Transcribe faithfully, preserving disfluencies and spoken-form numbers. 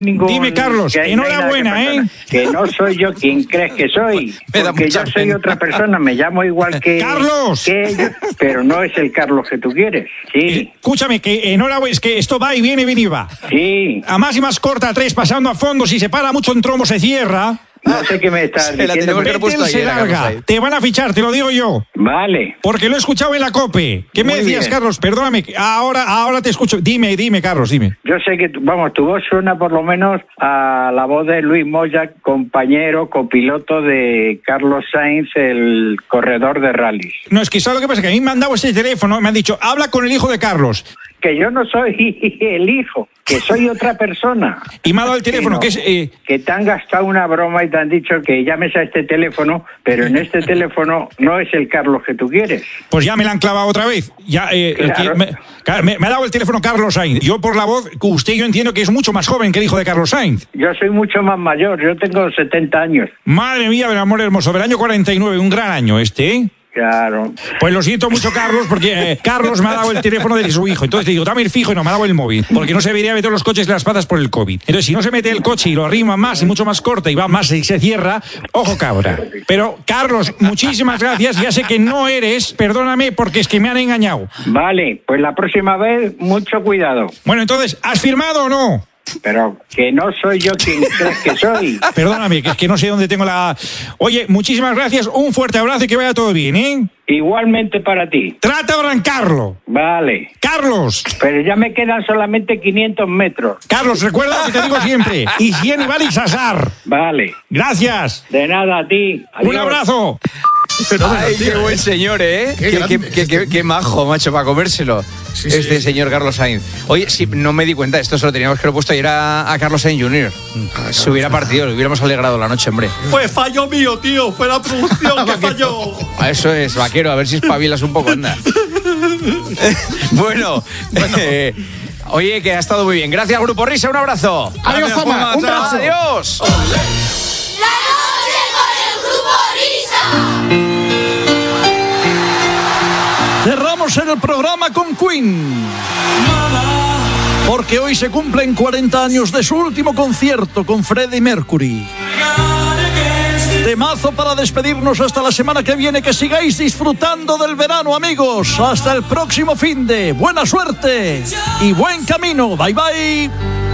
Ningún, Dime, Carlos, que enhorabuena, que ¿eh? Que no soy yo quien crees que soy, porque yo soy pena. Otra persona, me llamo igual que... ¡Carlos! Que ellos, pero no es el Carlos que tú quieres, sí. Escúchame, que enhorabuena, es que esto va y viene, viene y va. Sí. A más y más corta a tres, pasando a fondo, si se para mucho en trombo se cierra... No sé qué me estás se diciendo. La Betel se larga. Te van a fichar, te lo digo yo. Vale. Porque lo he escuchado en la COPE. ¿Qué me Muy decías, bien. Carlos? Perdóname, ahora, ahora te escucho. Dime, dime, Carlos, dime. Yo sé que, vamos, tu voz suena por lo menos a la voz de Luis Moya, compañero, copiloto de Carlos Sainz, el corredor de rallies. No, es que ¿sabes lo que pasa? Que a mí me han dado ese teléfono, me han dicho, habla con el hijo de Carlos. Que yo no soy el hijo, que soy otra persona. Y me ha dado el teléfono, que, que no, es... Eh... que te han gastado una broma y te han dicho que llames a este teléfono, pero en este teléfono no es el Carlos que tú quieres. Pues ya me la han clavado otra vez. Ya, eh, Claro. el que me, me, me ha dado el teléfono Carlos Sainz. Yo por la voz, usted yo entiendo que es mucho más joven que el hijo de Carlos Sainz. Yo soy mucho más mayor, yo tengo setenta años. Madre mía, del amor hermoso, del año cuarenta y nueve, un gran año este, ¿eh? Claro. Pues lo siento mucho, Carlos, porque eh, Carlos me ha dado el teléfono de su hijo. Entonces te digo, dame el fijo y no me ha dado el móvil. Porque no se debería meter los coches en las patas por el COVID. Entonces, si no se mete el coche y lo arrima más y mucho más corta y va más y se cierra, ojo cabra. Pero, Carlos, muchísimas gracias. Ya sé que no eres, perdóname, porque es que me han engañado. Vale, pues la próxima vez, mucho cuidado. Bueno, entonces, ¿has firmado o no? Pero que no soy yo quien crees que soy. Perdóname, que es que no sé dónde tengo la... Oye, muchísimas gracias, un fuerte abrazo y que vaya todo bien, ¿eh? Igualmente para ti. Trata de arrancarlo. Vale. Carlos. Pero ya me quedan solamente quinientos metros. Carlos, recuerda lo que te digo siempre. Higiene, vale y sasar. Vale. Gracias. De nada a ti. Adiós. Un abrazo. Ay, qué buen señor, ¿eh? Qué Qué, grande, qué- qué- este. qué- qué majo, macho, para comérselo. Sí, este sí. señor Carlos Sainz. Oye, sí, no me di cuenta, esto se lo teníamos que haber puesto ayer a, a Carlos Sainz junior Se hubiera partido, le hubiéramos alegrado la noche, hombre. Fue fallo mío, tío. Fue la producción que falló. Eso es, vaquero, a ver si espabilas un poco, anda. Bueno, eh, oye, que ha estado muy bien. Gracias, Grupo Risa, un abrazo. Adiós, Zama, un abrazo. Adiós. La noche con el Grupo Risa. Cerramos en el programa con Queen. Porque hoy se cumplen cuarenta años de su último concierto con Freddie Mercury. Temazo para despedirnos hasta la semana que viene. Que sigáis disfrutando del verano, amigos. Hasta el próximo finde. Buena suerte y buen camino. Bye, bye.